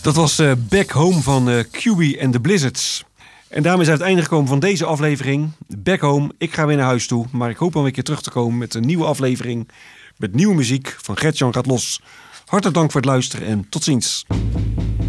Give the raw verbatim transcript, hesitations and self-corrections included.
Dat was uh, Back Home van uh, Q B en de Blizzards. En daarmee zijn we het einde gekomen van deze aflevering. Back Home, ik ga weer naar huis toe. Maar ik hoop wel een keer terug te komen met een nieuwe aflevering. Met nieuwe muziek van Gert-Jan gaat los. Hartelijk dank voor het luisteren en tot ziens.